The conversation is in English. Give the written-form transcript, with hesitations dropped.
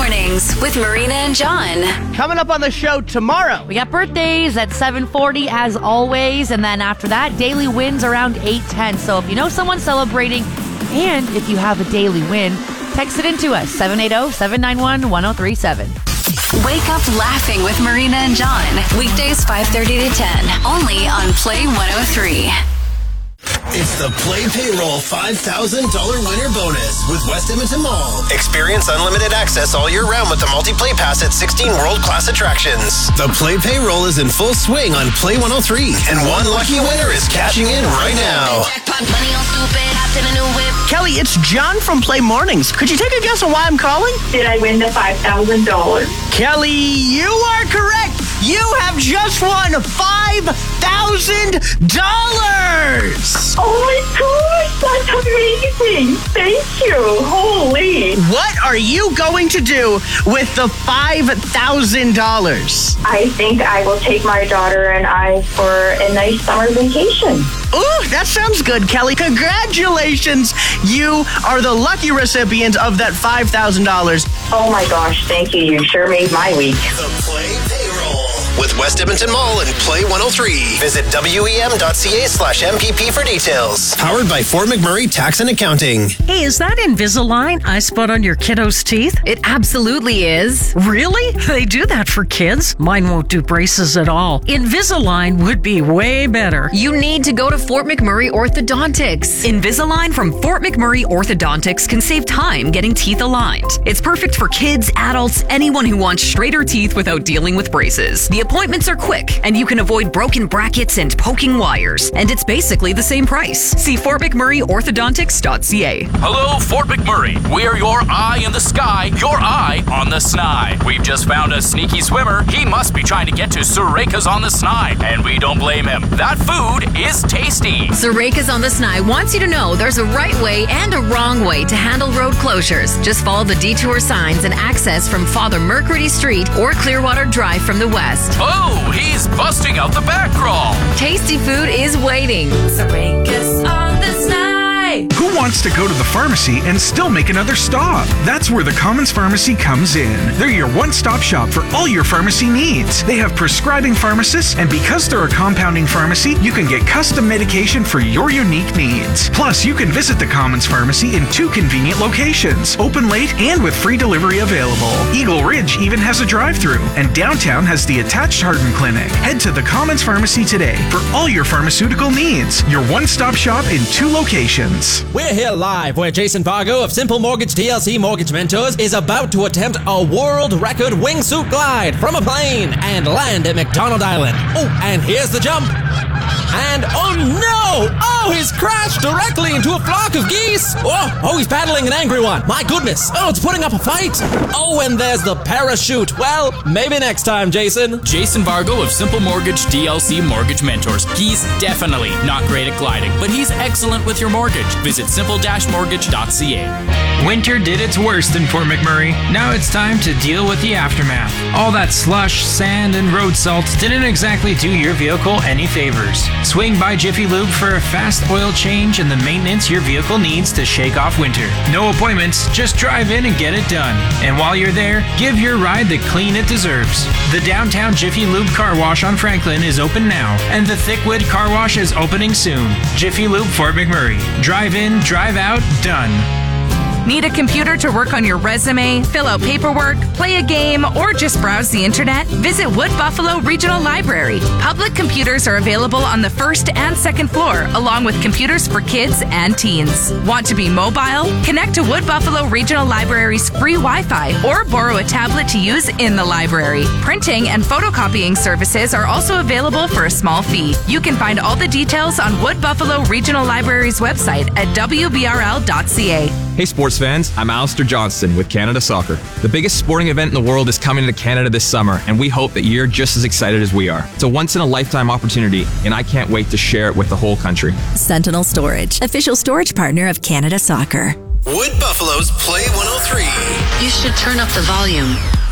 Mornings with Marina and John. Coming up on the show tomorrow. We got birthdays at 7:40 as always, and then after that, daily wins around 8:10. So if you know someone celebrating, and if you have a daily win, text it into us, 780-791-1037. Wake up laughing with Marina and John. Weekdays 5:30 to 10, only on Play 103. It's the Play Payroll $5,000 winner bonus with West Edmonton Mall. Experience unlimited access all year round with the multi-play pass at 16 world-class attractions. The Play Payroll is in full swing on Play 103, and one lucky winner is cashing in right now. Kelly, it's John from Play Mornings. Could you take a guess on why I'm calling? Did I win the $5,000? Kelly, you are correct. You have just won $5,000. Oh my gosh, that's amazing. Thank you. Holy. What are you going to do with the $5,000? I think I will take my daughter and I for a nice summer vacation. Ooh, that sounds good, Kelly. Congratulations. You are the lucky recipient of that $5,000. Oh my gosh, thank you. You sure made my week. The Play Payroll with West Edmonton Mall and Play 103. Visit wem.ca/MPP for details. Powered by Fort McMurray Tax and Accounting. Hey, is that Invisalign I spot on your kiddo's teeth? It absolutely is. Really? They do that for kids? Mine won't do braces at all. Invisalign would be way better. You need to go to Fort McMurray Orthodontics. Invisalign from Fort McMurray Orthodontics can save time getting teeth aligned. It's perfect for kids, adults, anyone who wants straighter teeth without dealing with braces. The appointments are quick, and you can avoid broken brackets and poking wires. And it's basically the same price. See FortMcMurrayOrthodontics.ca. Hello, Fort McMurray. We are your eye in the sky, your eye on the Sny. We've just found a sneaky swimmer. He must be trying to get to Sureka's on the Sny, and we don't blame him. That food is tasty. Sureka's on the Sny wants you to know there's a right way and a wrong way to handle road closures. Just follow the detour signs and access from Father Mercredi Street or Clearwater Drive from the west. Oh, he's busting out the back crawl. Tasty food is waiting. Sureka's on the Sny. Who wants to go to the pharmacy and still make another stop? That's where the Commons Pharmacy comes in. They're your one-stop shop for all your pharmacy needs. They have prescribing pharmacists, and because they're a compounding pharmacy, you can get custom medication for your unique needs. Plus, you can visit the Commons Pharmacy in 2 convenient locations, open late and with free delivery available. Eagle Ridge even has a drive-thru, and downtown has the attached Hardin Clinic. Head to the Commons Pharmacy today for all your pharmaceutical needs. Your one-stop shop in 2 locations. We're here live where Jason Fargo of Simple Mortgage TLC Mortgage Mentors is about to attempt a world record wingsuit glide from a plane and land at McDonald Island. Oh, and here's the jump. And oh no! Oh, he's crashed directly into a flock of geese! Oh, he's paddling an angry one. My goodness. Oh, it's putting up a fight. Oh, and there's the parachute. Well, maybe next time, Jason. Jason Vargo of Simple Mortgage DLC Mortgage Mentors. He's definitely not great at gliding, but he's excellent with your mortgage. Visit simple-mortgage.ca. Winter did its worst in Fort McMurray. Now it's time to deal with the aftermath. All that slush, sand, and road salt didn't exactly do your vehicle any favors. Swing by Jiffy Lube for a fast oil change and the maintenance your vehicle needs to shake off winter. No appointments, just drive in and get it done. And while you're there, give your ride the clean it deserves. The downtown Jiffy Lube car wash on Franklin is open now, and the Thickwood car wash is opening soon. Jiffy Lube Fort McMurray. Drive in, drive out, done. Need a computer to work on your resume, fill out paperwork, play a game, or just browse the internet? Visit Wood Buffalo Regional Library. Public computers are available on the first and second floor, along with computers for kids and teens. Want to be mobile? Connect to Wood Buffalo Regional Library's free Wi-Fi or borrow a tablet to use in the library. Printing and photocopying services are also available for a small fee. You can find all the details on Wood Buffalo Regional Library's website at wbrl.ca. Hey sports fans, I'm Alistair Johnston with Canada Soccer. The biggest sporting event in the world is coming to Canada this summer, and we hope that you're just as excited as we are. It's a once-in-a-lifetime opportunity, and I can't wait to share it with the whole country. Sentinel Storage, official storage partner of Canada Soccer. Wood Buffalo's Play 103. You should turn up the volume.